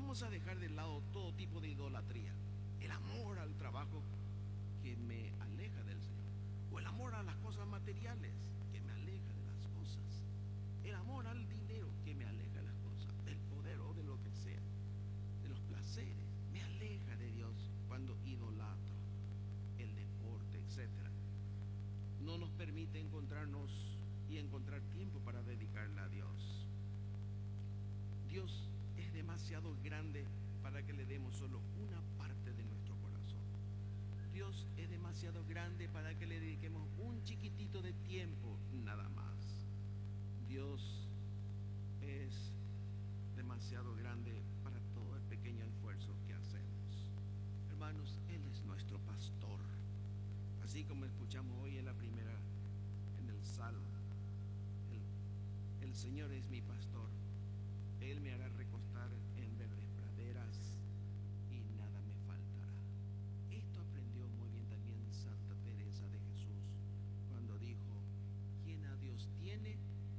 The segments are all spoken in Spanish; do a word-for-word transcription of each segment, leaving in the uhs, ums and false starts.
vamos a dejar de lado todo tipo de idolatría. El amor al trabajo que me aleja del Señor, o el amor a las cosas materiales que me aleja de las cosas, el amor al dinero que me aleja de las cosas, del poder o de lo que sea, de los placeres, me aleja de Dios cuando idolatro el deporte, etcétera. No nos permite encontrarnos y encontrar tiempo para dedicarle a Dios. Dios es demasiado grande para que le demos solo una parte de nuestro corazón. Dios es demasiado grande para que le dediquemos un chiquitito de tiempo nada más. Dios es demasiado grande para todo el pequeño esfuerzo que hacemos. Hermanos, Él es nuestro pastor. Así como escuchamos hoy en la primera, en el Salmo, el, el Señor es mi pastor. Él me hará recostar en verdes praderas y nada me faltará. Esto aprendió muy bien también Santa Teresa de Jesús cuando dijo: quien a Dios tiene,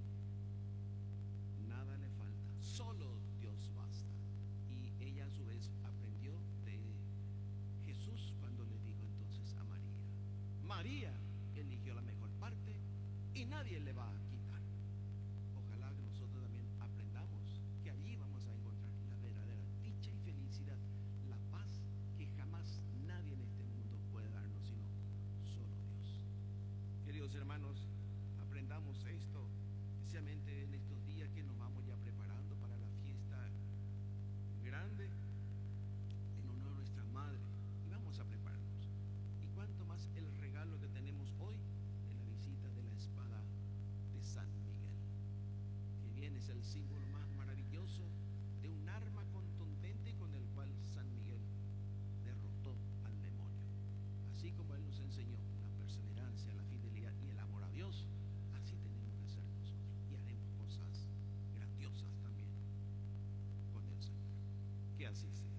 nada le falta, solo Dios basta. Y ella a su vez aprendió de Jesús cuando le dijo entonces a María: María eligió la mejor parte y nadie le va a quitar. Ojalá que nosotros también aprendamos que allí vamos a encontrar la verdadera dicha y felicidad, la paz que jamás nadie en este mundo puede darnos sino solo Dios. Queridos hermanos, aprendamos esto, especialmente en estos días que nos vamos ya preparando para la fiesta grande en honor a nuestra Madre, y vamos a prepararnos. Y cuanto más el regalo que tenemos hoy de la visita de la espada de San Miguel, que bien es el símbolo más maravilloso de un arma contundente con el cual San Miguel derrotó al demonio. Así como Él nos enseñó la perseverancia, la fidelidad y el amor a Dios, así tenemos que hacer nosotros, y haremos cosas grandiosas también con el Señor. Que así sea.